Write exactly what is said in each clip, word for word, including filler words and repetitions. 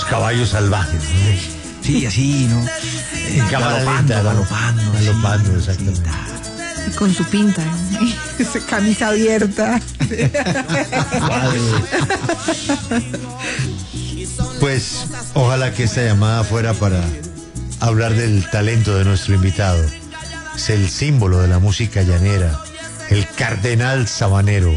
caballos salvajes, ¿no? Sí, así, ¿no? En cámara galopando, lenta, ¿no? galopando. Galopando, sí, exactamente. sí, Y con su pinta, ¿eh? Esa camisa abierta. Pues ojalá que esta llamada fuera para hablar del talento de nuestro invitado. Es el símbolo de la música llanera, el cardenal sabanero.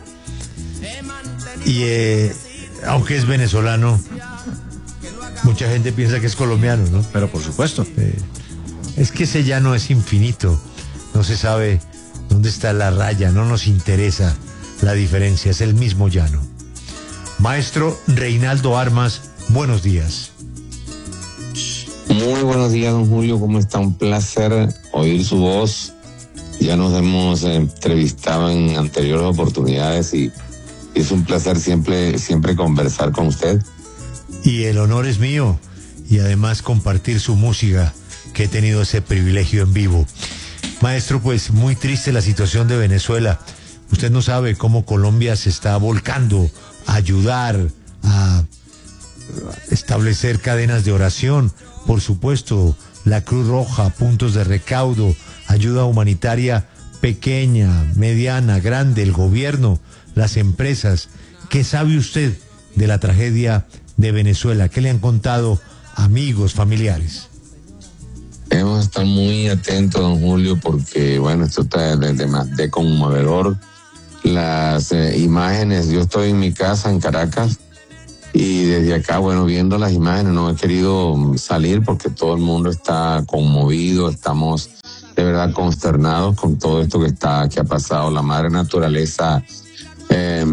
Y eh, aunque es venezolano, mucha gente piensa que es colombiano, ¿no? pero por supuesto. Eh, es que ese llano es infinito. No se sabe dónde está la raya, no nos interesa la diferencia, es el mismo llano. Maestro Reinaldo Armas, buenos días. Muy buenos días, don Julio, ¿cómo está? Un placer oír su voz. Ya nos hemos entrevistado en anteriores oportunidades y es un placer siempre, siempre conversar con usted. Y el honor es mío, y además compartir su música, que he tenido ese privilegio en vivo. Maestro, pues muy triste la situación de Venezuela. Usted no sabe cómo Colombia se está volcando a ayudar, a establecer cadenas de oración, por supuesto, la Cruz Roja, puntos de recaudo, ayuda humanitaria pequeña, mediana, grande, el gobierno, las empresas. ¿Qué sabe usted de la tragedia de Venezuela? ¿Qué le han contado amigos, familiares? Hemos estado muy atentos, don Julio, porque, bueno, esto está de, de, de conmovedor. Las eh, imágenes, yo estoy en mi casa en Caracas y desde acá, bueno, viendo las imágenes no he querido salir porque todo el mundo está conmovido, estamos de verdad consternados con todo esto que está, que ha pasado. La madre naturaleza eh,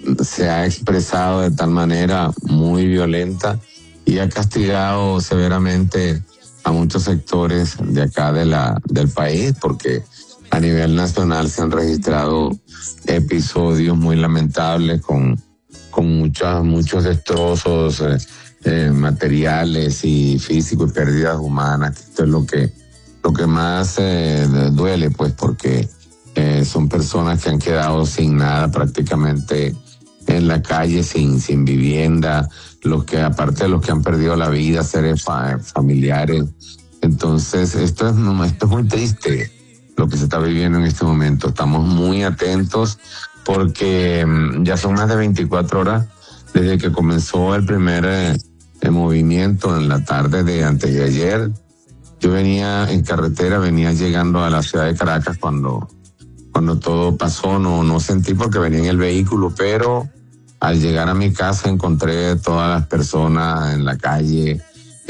se ha expresado de tal manera muy violenta y ha castigado severamente a muchos sectores de acá de la, del país, porque a nivel nacional se han registrado episodios muy lamentables con, con muchos, muchos destrozos eh, eh, materiales y físicos y pérdidas humanas. Esto es lo que, lo que más eh, duele, pues, porque eh, son personas que han quedado sin nada prácticamente en la calle, sin, sin vivienda, los que, aparte de los que han perdido la vida, seres fa- familiares. Entonces, esto es, esto es muy triste lo que se está viviendo en este momento. Estamos muy atentos porque um, ya son más de veinticuatro horas desde que comenzó el primer eh, el movimiento en la tarde de antes de ayer. Yo venía en carretera, venía llegando a la ciudad de Caracas cuando, cuando todo pasó. No, no sentí porque venía en el vehículo, pero al llegar a mi casa encontré todas las personas en la calle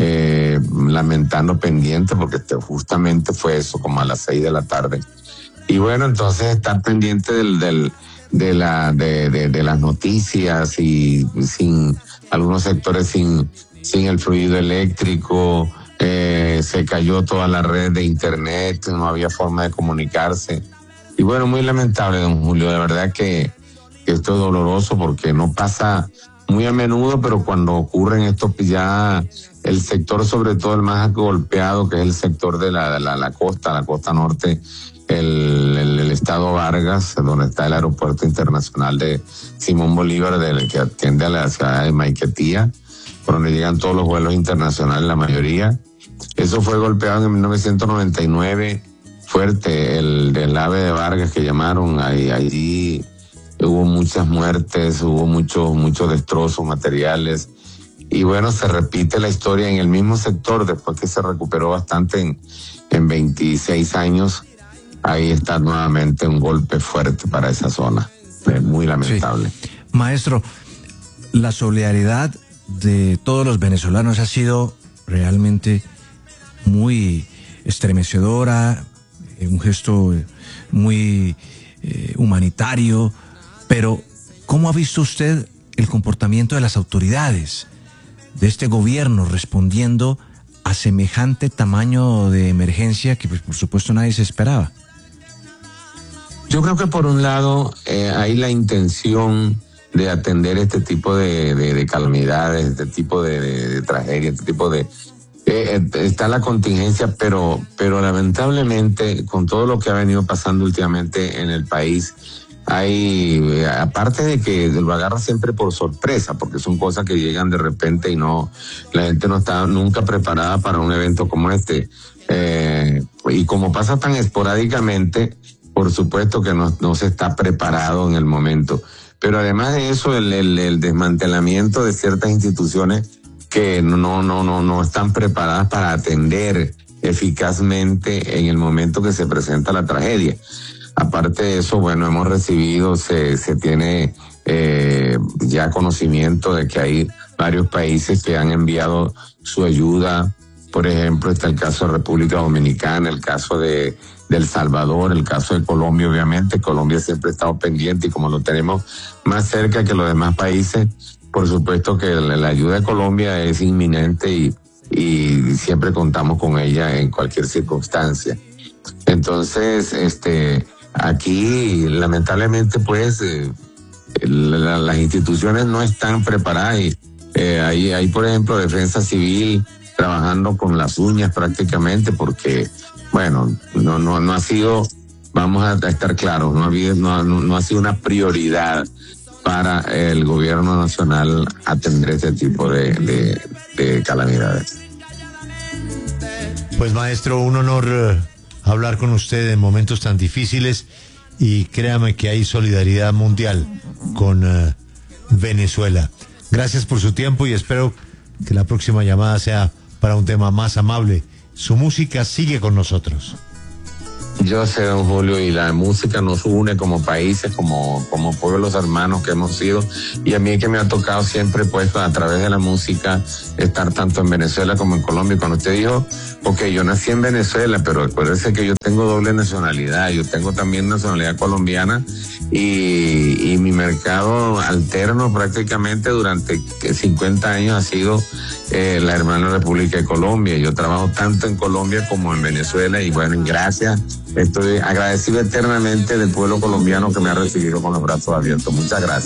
eh, lamentando pendiente, porque justamente fue eso, como a las seis de la tarde. Y bueno, entonces estar pendiente del, del, de, la, de, de, de las noticias y sin algunos sectores sin, sin el fluido eléctrico, eh, se cayó toda la red de internet, no había forma de comunicarse. Y bueno, muy lamentable, don Julio, de verdad que esto es doloroso porque no pasa muy a menudo, pero cuando ocurren esto, ya el sector, sobre todo el más golpeado, que es el sector de la, de la, la costa, la costa norte, el, el, el estado Vargas, donde está el aeropuerto internacional de Simón Bolívar, del que atiende a la ciudad de Maiquetía, por donde llegan todos los vuelos internacionales, la mayoría. Eso fue golpeado en mil novecientos noventa y nueve, fuerte, el del ave de Vargas que llamaron, ahí, allí hubo muchas muertes, hubo muchos muchos destrozos materiales, y bueno, se repite la historia en el mismo sector después que se recuperó bastante en, en veintiséis años. Ahí está nuevamente un golpe fuerte para esa zona, es muy lamentable. Sí. Maestro, la solidaridad de todos los venezolanos ha sido realmente muy estremecedora, un gesto muy eh, humanitario. Pero, ¿cómo ha visto usted el comportamiento de las autoridades, de este gobierno, respondiendo a semejante tamaño de emergencia que, pues, por supuesto, nadie se esperaba? Yo creo que por un lado eh, hay la intención de atender este tipo de, de, de calamidades, este tipo de, de, de tragedias, este tipo de... Eh, está la contingencia, pero, pero lamentablemente, con todo lo que ha venido pasando últimamente en el país, hay, aparte de que lo agarra siempre por sorpresa, porque son cosas que llegan de repente y no, la gente no está nunca preparada para un evento como este. Eh, y como pasa tan esporádicamente, por supuesto que no, no se está preparado en el momento. Pero además de eso, el, el, el desmantelamiento de ciertas instituciones que no, no, no, no están preparadas para atender eficazmente en el momento que se presenta la tragedia. Aparte de eso, bueno, hemos recibido, se, se tiene eh, ya conocimiento de que hay varios países que han enviado su ayuda. Por ejemplo, está el caso de República Dominicana, el caso de, de El Salvador, el caso de Colombia, obviamente. Colombia siempre ha estado pendiente y como lo tenemos más cerca que los demás países, por supuesto que la, la ayuda de Colombia es inminente y, y siempre contamos con ella en cualquier circunstancia. Entonces, este... aquí, lamentablemente, pues, eh, la, las instituciones no están preparadas y eh, hay, hay, por ejemplo, Defensa Civil trabajando con las uñas prácticamente porque, bueno, no, no, no ha sido, vamos a estar claros, no ha, habido, no, no ha sido una prioridad para el gobierno nacional atender este tipo de, de, de calamidades. Pues, maestro, un honor Uh... hablar con usted en momentos tan difíciles y créame que hay solidaridad mundial con uh, Venezuela. Gracias por su tiempo y espero que la próxima llamada sea para un tema más amable. Su música sigue con nosotros. Yo sé, don Julio, y la música nos une como países, como, como pueblos hermanos que hemos sido, y a mí es que me ha tocado siempre, pues, a través de la música, estar tanto en Venezuela como en Colombia. Y cuando usted dijo, ok, yo nací en Venezuela, pero acuérdese que yo tengo doble nacionalidad, yo tengo también nacionalidad colombiana, y, y mi mercado alterno prácticamente durante cincuenta años ha sido eh, la hermana República de Colombia. Yo trabajo tanto en Colombia como en Venezuela, y bueno, gracias. Estoy agradecido eternamente del pueblo colombiano que me ha recibido con los brazos abiertos. Muchas gracias.